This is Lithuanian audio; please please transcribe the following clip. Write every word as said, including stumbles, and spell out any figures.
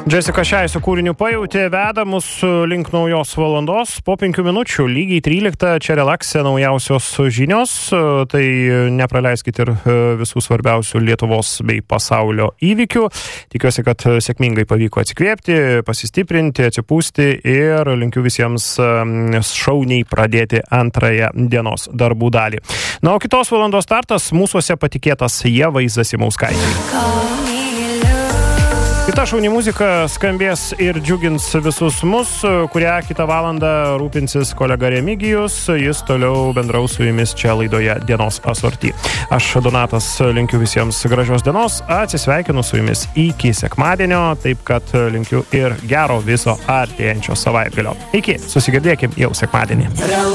Jessica Shy su kūriniu Pajautė veda mus link naujos valandos. Po penkių minučių, lygiai tryliktą, čia Relaxe naujausios žinios. Tai nepraleiskite ir visų svarbiausių Lietuvos bei pasaulio įvykių. Tikiuosi, kad sėkmingai pavyko atsikvėpti, pasistiprinti, atsipūsti ir linkiu visiems šauniai pradėti antrąją dienos darbų dalį. Na, o kitos valandos startas mūsuose patikėtas Ievai Zasimauskaitei. Kita šauni muzika skambės ir džiugins visus mus, kurią kitą valandą rūpinsis kolega Remigijus. Jis toliau bendraus su jumis čia laidoje Dienos asorti. Aš, Donatas, linkiu visiems gražios dienos, atsisveikinu su jumis iki sekmadienio, taip kad linkiu ir gero viso artėjančio savaitgalio. Iki, susigirdėkim jau sekmadienį.